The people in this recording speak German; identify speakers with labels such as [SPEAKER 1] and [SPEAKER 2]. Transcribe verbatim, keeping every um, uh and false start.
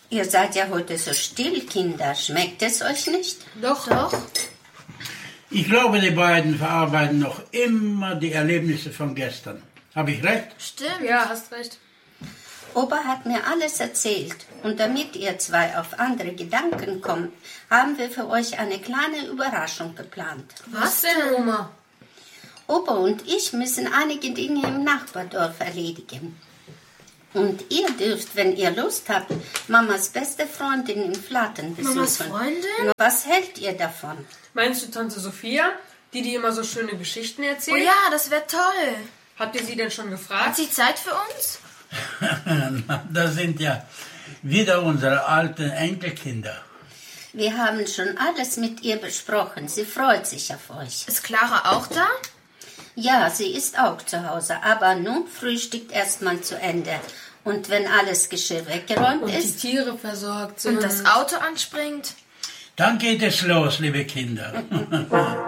[SPEAKER 1] Ihr seid ja heute so still, Kinder. Schmeckt es euch nicht?
[SPEAKER 2] Doch, doch.
[SPEAKER 3] Ich glaube, die beiden verarbeiten noch immer die Erlebnisse von gestern. Habe ich recht?
[SPEAKER 2] Stimmt. Ja, hast recht.
[SPEAKER 1] Opa hat mir alles erzählt. Und damit ihr zwei auf andere Gedanken kommt, haben wir für euch eine kleine Überraschung geplant.
[SPEAKER 2] Was denn, Oma?
[SPEAKER 1] Opa und ich müssen einige Dinge im Nachbardorf erledigen. Und ihr dürft, wenn ihr Lust habt, Mamas beste Freundin in Flaten besuchen.
[SPEAKER 2] Mamas Freundin?
[SPEAKER 1] Was hält ihr davon?
[SPEAKER 4] Meinst du Tante Sophia, die die immer so schöne Geschichten erzählt?
[SPEAKER 2] Oh ja, das wäre toll.
[SPEAKER 4] Habt ihr sie denn schon gefragt?
[SPEAKER 2] Hat sie Zeit für uns?
[SPEAKER 3] Das sind ja wieder unsere alten Enkelkinder.
[SPEAKER 1] Wir haben schon alles mit ihr besprochen. Sie freut sich auf euch.
[SPEAKER 2] Ist Clara auch da?
[SPEAKER 1] Ja, sie ist auch zu Hause, aber nun frühstückt erstmal zu Ende. Und wenn alles Geschirr weggeräumt
[SPEAKER 4] Und
[SPEAKER 1] ist...
[SPEAKER 4] die Tiere versorgt sind.
[SPEAKER 2] Und das Auto anspringt?
[SPEAKER 3] Dann geht es los, liebe Kinder.